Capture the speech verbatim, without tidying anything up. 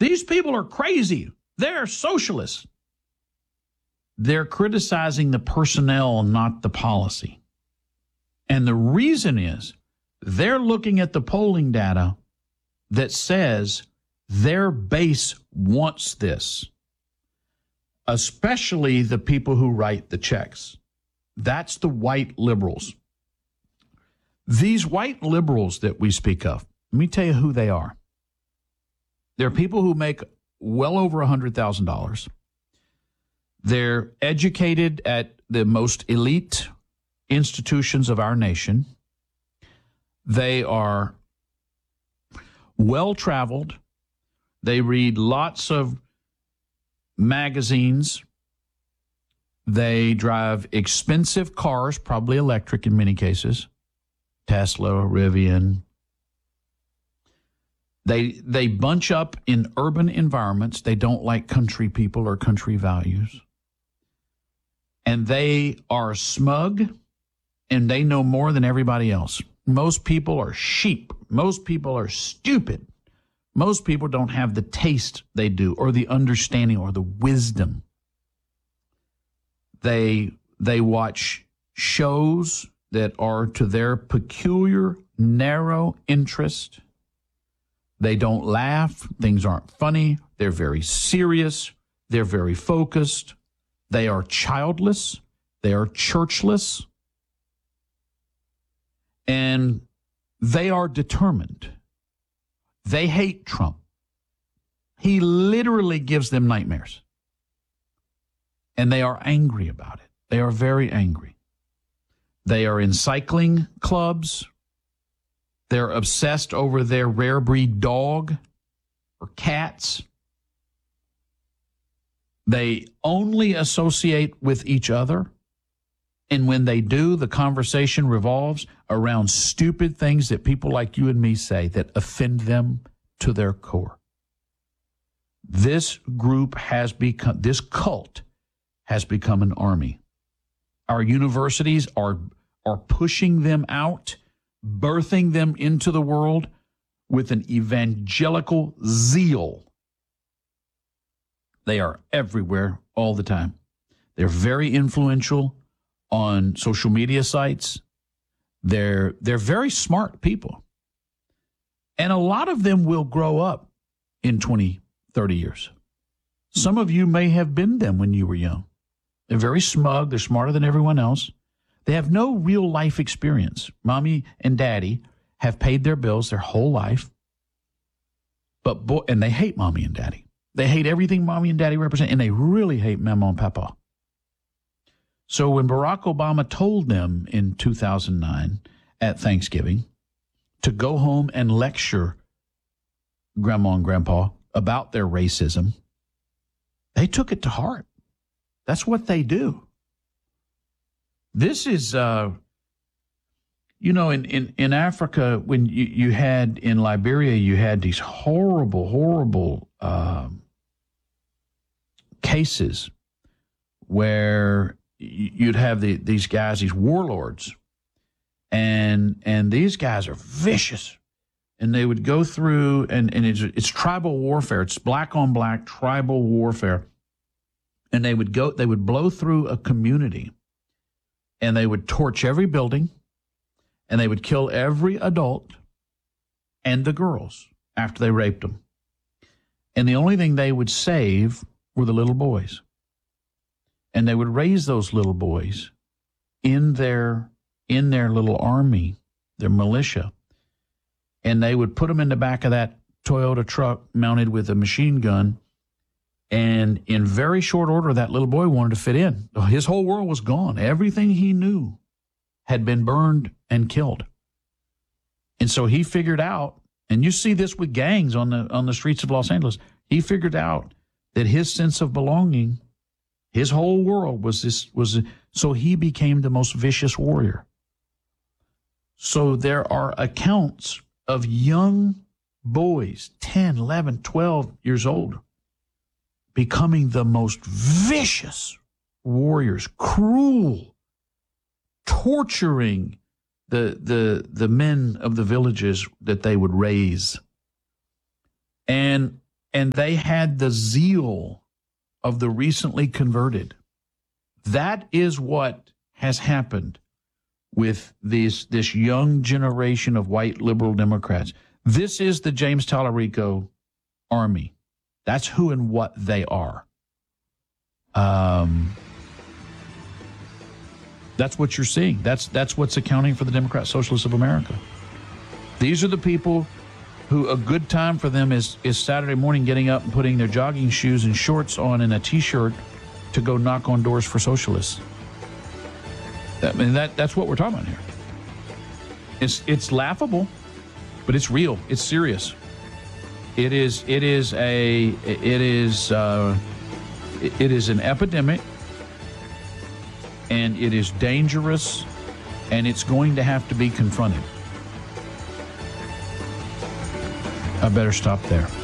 These people are crazy. They're socialists. They're criticizing the personnel, not the policy. And the reason is they're looking at the polling data that says their base wants this, especially the people who write the checks. That's the white liberals. These white liberals that we speak of, let me tell you who they are. They're people who make well over one hundred thousand dollars. They're educated at the most elite institutions of our nation. They are well-traveled. They read lots of magazines. They drive expensive cars, probably electric in many cases. Tesla, Rivian. They they bunch up in urban environments. They don't like country people or country values. And they are smug, and they know more than everybody else. Most people are sheep. Most people are stupid. Most people don't have the taste they do, or the understanding, or the wisdom. They they watch shows that are to their peculiar, narrow interest. They don't laugh. Things aren't funny. They're very serious. They're very focused. They are childless. They are churchless. And they are determined. They hate Trump. He literally gives them nightmares. And they are angry about it. They are very angry. They are in cycling clubs. They're obsessed over their rare breed dog or cats. They only associate with each other. And when they do, the conversation revolves around stupid things that people like you and me say that offend them to their core. This group has become, this cult has become an army. Our universities are, are pushing them out, birthing them into the world with an evangelical zeal. They are everywhere all the time. They're very influential on social media sites. They're they're very smart people. And a lot of them will grow up in twenty, thirty years. Some of you may have been them when you were young. They're very smug. They're smarter than everyone else. They have no real life experience. Mommy and daddy have paid their bills their whole life. But boy, and they hate mommy and daddy. They hate everything mommy and daddy represent, and they really hate mama and papa. So when Barack Obama told them in two thousand nine at Thanksgiving to go home and lecture grandma and grandpa about their racism, they took it to heart. That's what they do. This is, uh, you know, in, in, in Africa, when you, you had, in Liberia, you had these horrible, horrible uh, cases where you'd have the, these guys, these warlords, and and these guys are vicious, and they would go through, and, and it's, it's tribal warfare. It's black on black tribal warfare, and they would go, they would blow through a community, and they would torch every building, and they would kill every adult and the girls after they raped them, and the only thing they would save were the little boys. And they would raise those little boys in their in their little army, their militia, and they would put them in the back of that Toyota truck mounted with a machine gun, and in very short order, that little boy wanted to fit in. His whole world was gone. Everything he knew had been burned and killed. And so he figured out, and you see this with gangs on the on the streets of Los Angeles, he figured out that his sense of belonging, his whole world was this, was, so he became the most vicious warrior. So there are accounts of young boys, ten, eleven, twelve years old, becoming the most vicious warriors, cruel, torturing the, the, the men of the villages that they would raise. And, and they had the zeal of the recently converted. That is what has happened with this, this young generation of white liberal Democrats. This is the James Tallarico army. That's who and what they are. Um, that's what you're seeing. That's that's what's accounting for the Democrat Socialists of America. These are the people who a good time for them is, is Saturday morning getting up and putting their jogging shoes and shorts on and a T-shirt to go knock on doors for socialists. That, I mean, that that's what we're talking about here. It's it's laughable, but it's real. It's serious. It is it is a it is uh, it is an epidemic, and it is dangerous, and it's going to have to be confronted. I better stop there.